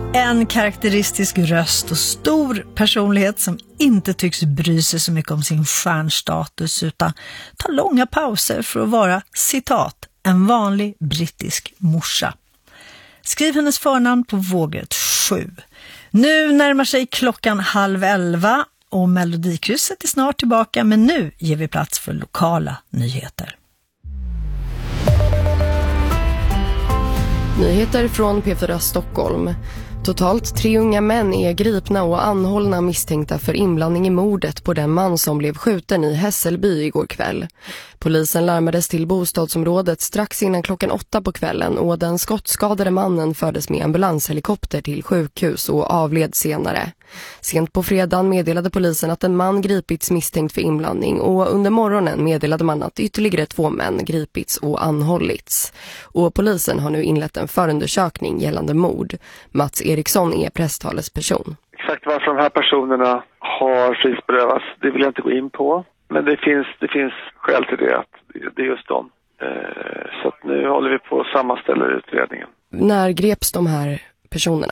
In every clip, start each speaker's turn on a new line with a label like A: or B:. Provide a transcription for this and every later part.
A: En karaktäristisk röst och stor personlighet som inte tycks bry sig så mycket om sin stjärnstatus utan tar långa pauser för att vara, citat, en vanlig brittisk morsa. Skriv hennes förnamn på vågrätt 7. Nu närmar sig klockan 10:30 och Melodikrysset är snart tillbaka, men nu ger vi plats för lokala nyheter.
B: Nyheter från P4 Stockholm. Totalt 3 unga män är gripna och anhållna misstänkta för inblandning i mordet på den man som blev skjuten i Hässelby igår kväll. Polisen larmades till bostadsområdet strax innan klockan 8 på kvällen och den skottskadade mannen fördes med ambulanshelikopter till sjukhus och avled senare. Sent på fredagen meddelade polisen att en man gripits misstänkt för inblandning och under morgonen meddelade man att ytterligare 2 män gripits och anhållits. Och polisen har nu inlett en förundersökning gällande mord. Mats Eriksson är presstalesperson.
C: Exakt varför de här personerna har frihetsberövats, det vill jag inte gå in på. Men det finns skäl till det, att det är just dem. Så att nu håller vi på att sammanställa utredningen.
B: När greps de här personerna?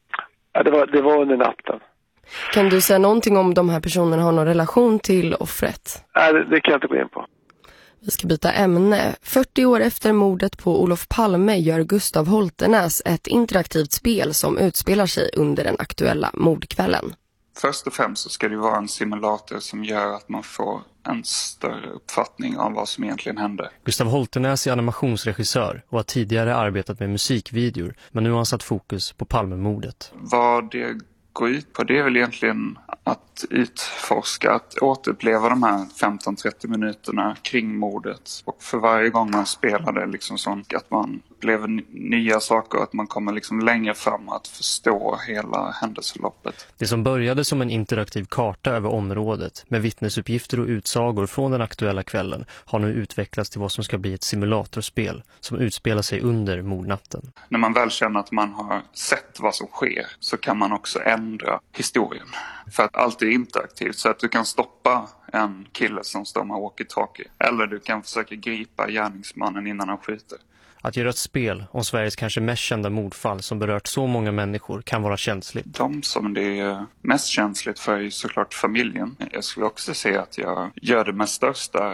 C: Ja, det var under natten.
B: Kan du säga någonting om de här personerna har någon relation till offret?
C: Nej, det kan jag inte gå in på.
B: Vi ska byta ämne. 40 år efter mordet på Olof Palme gör Gustav Holternäs ett interaktivt spel som utspelar sig under den aktuella mordkvällen.
D: Först och främst så ska det vara en simulator som gör att man får en större uppfattning av vad som egentligen hände.
E: Gustav Holternäs är animationsregissör och har tidigare arbetat med musikvideor, men nu har han satt fokus på Palmemordet.
D: Vad det går ut på, det är väl egentligen att utforska, att återuppleva de här 15-30 minuterna kring mordet. Och för varje gång man spelar det liksom sånt att man upplever nya saker, att man kommer liksom längre fram att förstå hela händelseförloppet.
E: Det som började som en interaktiv karta över området med vittnesuppgifter och utsagor från den aktuella kvällen har nu utvecklats till vad som ska bli ett simulatorspel som utspelar sig under mordnatten.
D: När man väl känner att man har sett vad som sker så kan man också ändra historien. För att allt är interaktivt, så att du kan stoppa en kille som står med walkie-talkie. Eller du kan försöka gripa gärningsmannen innan han skjuter.
E: Att göra ett spel om Sveriges kanske mest kända mordfall som berört så många människor kan vara känsligt.
D: De som det är mest känsligt för är såklart familjen. Jag skulle också säga att jag gör det med största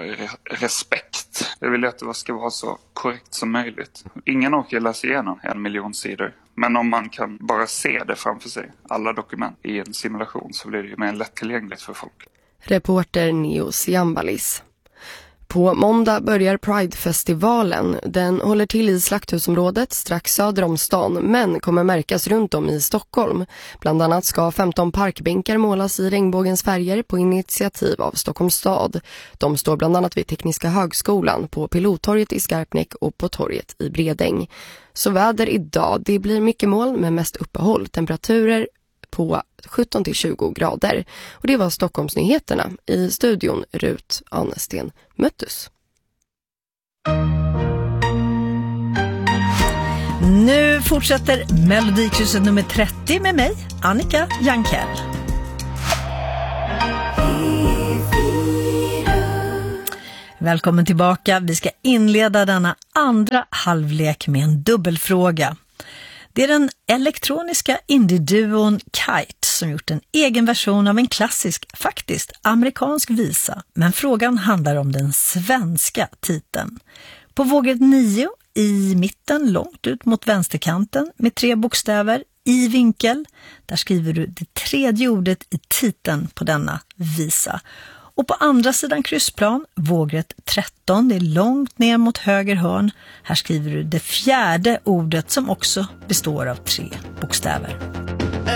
D: respekt. Jag vill att det ska vara så korrekt som möjligt. Ingen orkar läsa igenom 1 miljon sidor. Men om man kan bara se det framför sig, alla dokument i en simulation, så blir det ju mer lättillgängligt för folk.
B: Reporter Neo Siambalis. På måndag börjar Pride-festivalen. Den håller till i Slakthusområdet strax söder om stan, men kommer märkas runt om i Stockholm. Bland annat ska 15 parkbänkar målas i regnbågens färger på initiativ av Stockholms stad. De står bland annat vid Tekniska högskolan, på Pilottorget i Skarpnäck och på torget i Bredäng. Så väder idag, det blir mycket moln med mest uppehåll. Temperaturer på 17-20 grader. Och det var Stockholmsnyheterna. I studion Rut Anesten Möttus.
A: Nu fortsätter Melodikrysset nummer 30 med mig, Annika Jankell. Välkommen tillbaka. Vi ska inleda denna andra halvlek med en dubbelfråga. Det är den elektroniska indie-duon Kite som gjort en egen version av en klassisk, faktiskt amerikansk visa. Men frågan handlar om den svenska titeln. På vågrätt 9 i mitten, långt ut mot vänsterkanten med 3 bokstäver i vinkel. Där skriver du det 3:e ordet i titeln på denna visa. Och på andra sidan kryssplan, vågrätt 13, det är långt ner mot höger hörn. Här skriver du det 4:e ordet som också består av 3 bokstäver.